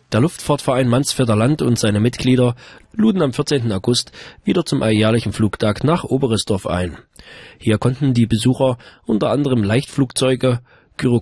Der Luftfahrtverein Mansfelder Land und seine Mitglieder luden am 14. August wieder zum alljährlichen Flugtag nach Oberestdorf ein. Hier konnten die Besucher unter anderem Leichtflugzeuge,